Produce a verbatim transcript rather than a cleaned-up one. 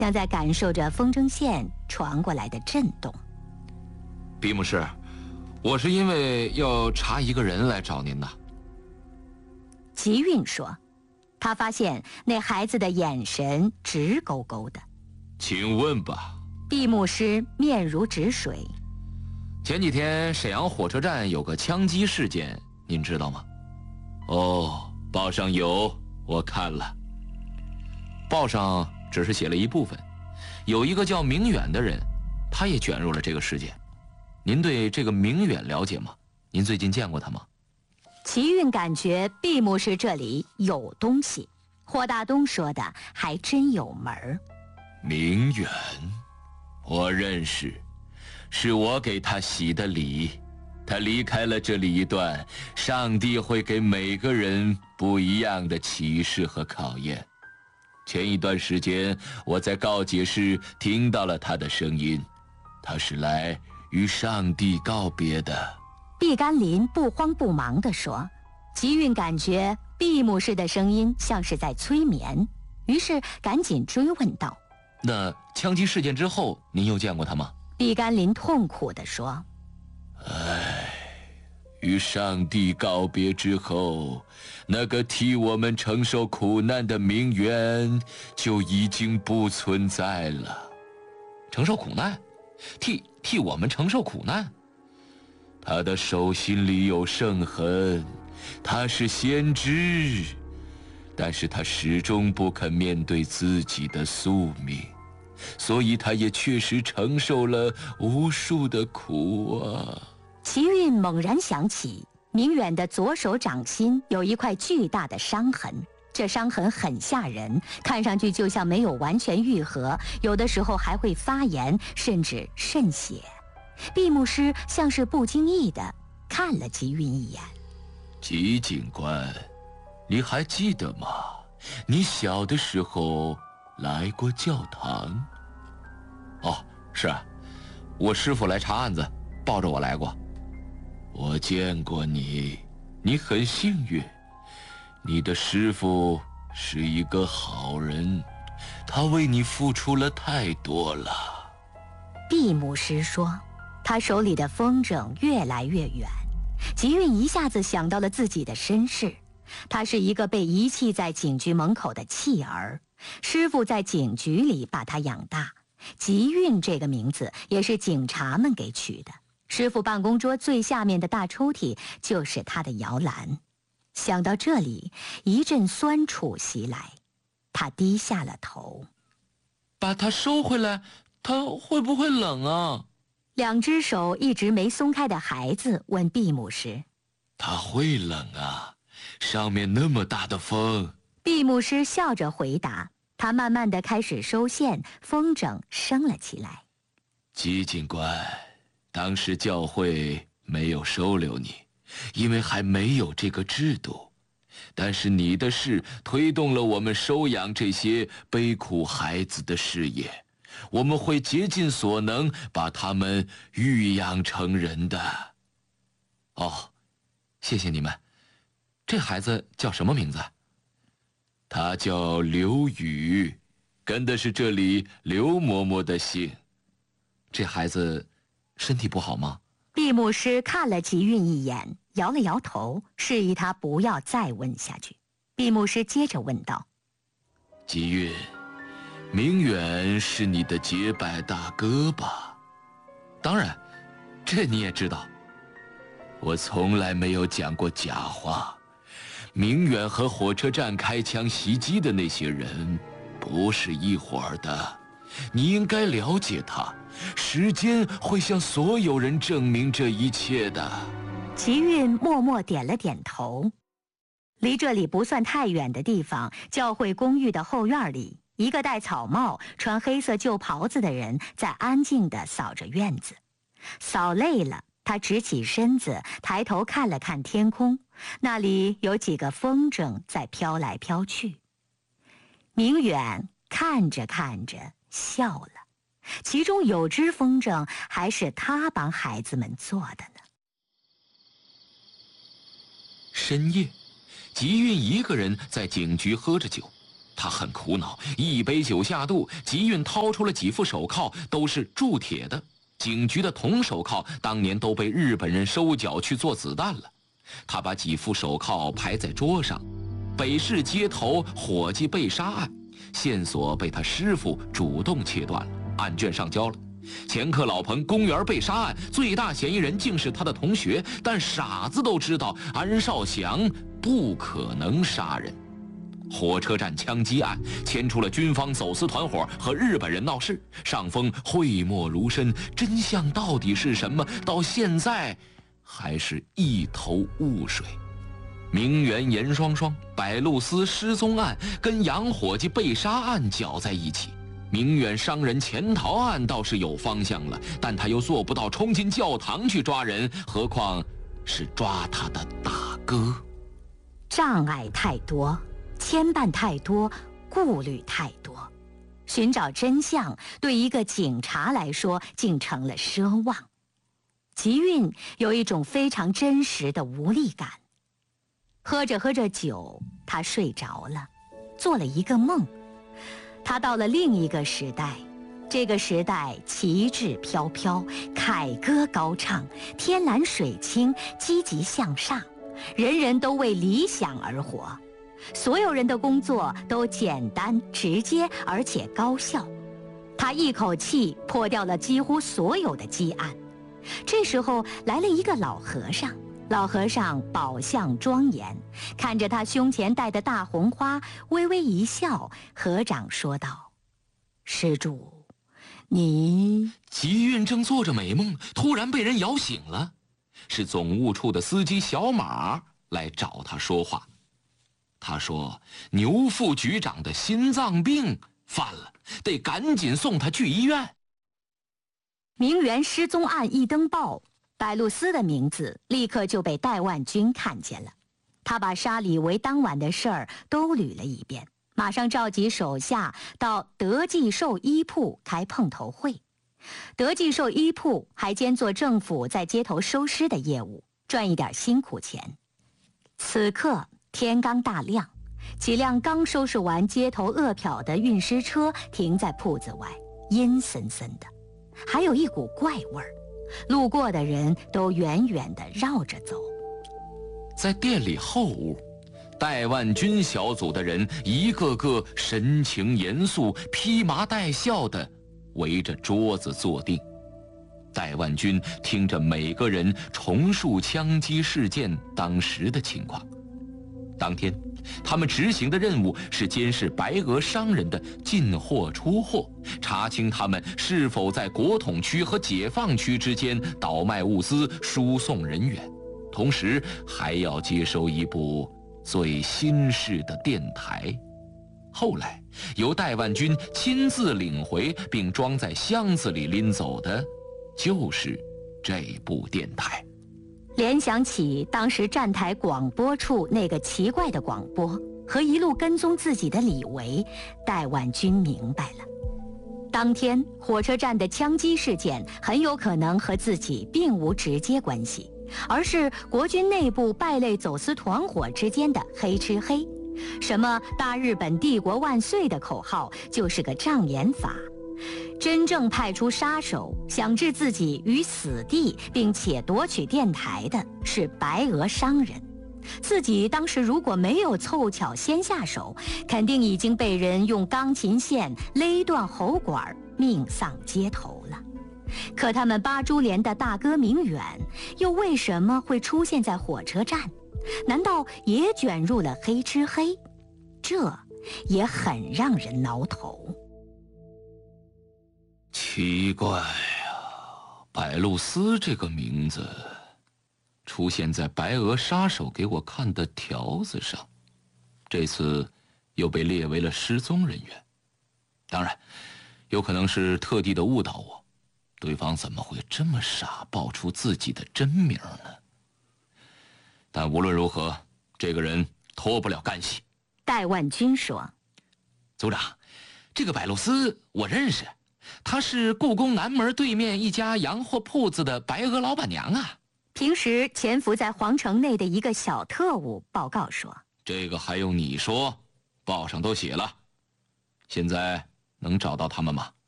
đang在感受着风筝线传过来的震动。 毕牧师，我是因为要查一个人来找您的。 吉运说，他发现那孩子的眼神直勾勾的。 请问吧。 毕牧师面如止水。 前几天沈阳火车站有个枪击事件，您知道吗？哦，报上有，我看了。报上只是写了一部分，有一个叫明远的人，他也卷入了这个事件。您对这个明远了解吗？您最近见过他吗？ 齐运感觉毕牧师这里有东西，霍大东说的还真有门儿。 明远，我认识，是我给他洗的礼。他离开了这里一段，上帝会给每个人不一样的启示和考验。前一段时间，我在告解室听到了他的声音，他是来与上帝告别的。 毕甘林不慌不忙地说，吉运感觉毕牧师的声音像是在催眠，于是赶紧追问道： 那枪击事件之后，您又见过他吗？ 毕甘林痛苦地说： 唉，与上帝告别之后，那个替我们承受苦难的明远就已经不存在了。承受苦难？替替我们承受苦难？他的手心里有圣痕，他是先知，但是他始终不肯面对自己的宿命，所以他也确实承受了无数的苦啊。 齐运猛然想起，明远的左手掌心有一块巨大的伤痕，这伤痕很吓人，看上去就像没有完全愈合，有的时候还会发炎，甚至渗血。毕牧师像是不经意地看了吉运一眼。 吉警官，你还记得吗？你小的时候来过教堂。哦，是啊，我师父来查案子，抱着我来过。我见过你，你很幸运，你的师父是一个好人，他为你付出了太多了。 毕牧师说，他手里的风筝越来越远。吉运一下子想到了自己的身世，他是一个被遗弃在警局门口的弃儿，师父在警局里把他养大。吉运这个名字也是警察们给取的，师父办公桌最下面的大抽屉就是他的摇篮。想到这里，一阵酸楚袭来，他低下了头。 把它收回来，它会不会冷啊？ 两只手一直没松开的孩子问毕牧师： 它会冷啊，上面那么大的风。 毕牧师笑着回答。他慢慢地开始收线，风筝升了起来。 吉警官，当时教会没有收留你，因为还没有这个制度。但是你的事推动了我们收养这些悲苦孩子的事业，我们会竭尽所能把他们育养成人的。哦，谢谢你们。这孩子叫什么名字？他叫刘宇，跟的是这里刘嬷嬷的姓。这孩子身体不好吗？ 毕牧师看了吉运一眼，摇了摇头，示意他不要再问下去。毕牧师接着问道： 吉运，明远是你的结拜大哥吧？当然，这你也知道。我从来没有讲过假话。明远和火车站开枪袭击的那些人不是一伙儿的，你应该了解他，时间会向所有人证明这一切的。 吉运默默点了点头。离这里不算太远的地方，教会公寓的后院里，一个戴草帽、穿黑色旧袍子的人在安静地扫着院子。扫累了，他直起身子，抬头看了看天空，那里有几个风筝在飘来飘去。明远看着看着笑了，其中有只风筝还是他帮孩子们做的呢。 深夜，吉运一个人在警局喝着酒， 他很苦恼，一杯酒下肚，吉运掏出了几副手铐，都是铸铁的。警局的铜手铐当年都被日本人收缴去做子弹了。他把几副手铐排在桌上，北市街头伙计被杀案线索被他师傅主动切断了，案卷上交了。前客老彭公园被杀案最大嫌疑人竟是他的同学，但傻子都知道安少祥不可能杀人。火车站枪击案牵出了军方走私团伙和日本人闹事，上峰讳莫如深，真相到底是什么？到现在还是一头雾水。名媛严双双、百露丝失踪案跟洋伙计被杀案搅在一起，名媛商人潜逃案倒是有方向了，但他又做不到冲进教堂去抓人，何况是抓他的大哥。 障碍太多，牵绊太多，顾虑太多，寻找真相对一个警察来说竟成了奢望。吉运有一种非常真实的无力感。喝着喝着酒，他睡着了，做了一个梦。他到了另一个时代，这个时代旗帜飘飘，凯歌高唱，天蓝水清，积极向上，人人都为理想而活，所有人的工作都简单直接而且高效。他一口气破掉了几乎所有的积案。这时候来了一个老和尚，老和尚宝相庄严，看着他胸前戴的大红花，微微一笑，合掌说道：“施主，你……” 吉运正做着美梦，突然被人摇醒了，是总务处的司机小马来找他说话。他说牛副局长的心脏病犯了，得赶紧送他去医院。 名媛失踪案一登报，百露丝的名字立刻就被戴万军看见了。他把杀李维当晚的事儿都捋了一遍，马上召集手下到德济寿衣铺开碰头会。德济寿衣铺还兼做政府在街头收尸的业务，赚一点辛苦钱。此刻天刚大亮，几辆刚收拾完街头饿殍的运尸车停在铺子外，阴森森的，还有一股怪味儿，路过的人都远远地绕着走。 在店里后屋，戴万军小组的人一个个神情严肃，披麻戴孝地围着桌子坐定。戴万军听着每个人重述枪击事件当时的情况。当天他们执行的任务是监视白俄商人的进货出货，查清他们是否在国统区和解放区之间倒卖物资输送人员，同时还要接收一部最新式的电台。后来由戴万军亲自领回并装在箱子里拎走的就是这部电台。 联想起当时站台广播处那个奇怪的广播和一路跟踪自己的李维，戴万军明白了，当天火车站的枪击事件很有可能和自己并无直接关系，而是国军内部败类走私团伙之间的黑吃黑。什么大日本帝国万岁的口号就是个障眼法，真正派出杀手想置自己于死地并且夺取电台的是白俄商人，自己当时如果没有凑巧先下手，肯定已经被人用钢琴线勒断喉管，命丧街头了。可他们八株连的大哥明远又为什么会出现在火车站？难道也卷入了黑吃黑？这也很让人挠头。 奇怪呀，百露丝这个名字出现在白俄杀手给我看的条子上，这次又被列为了失踪人员。当然有可能是特地的误导我，对方怎么会这么傻报出自己的真名呢？但无论如何，这个人脱不了干系。 戴万军说：“ 组长，这个百露丝我认识，她是故宫南门对面一家洋货铺子的白俄老板娘啊。 平时潜伏在皇城内的一个小特务。”报告说：“ 这个还用你说？报上都写了， 现在能找到他们吗？